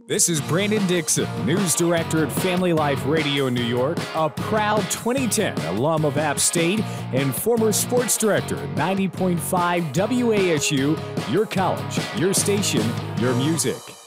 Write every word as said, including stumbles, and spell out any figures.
This is Brandon Dixon, News Director at Family Life Radio in New York, a proud twenty ten alum of App State, and former sports director at ninety point five W A S U, your college, your station, your music.